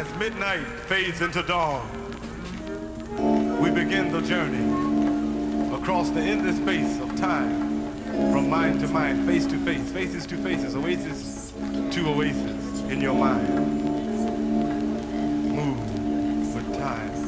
As midnight fades into dawn, we begin the journey across the endless space of time, from mind to mind, face to face, faces to faces, oasis to oasis in your mind. Move with time.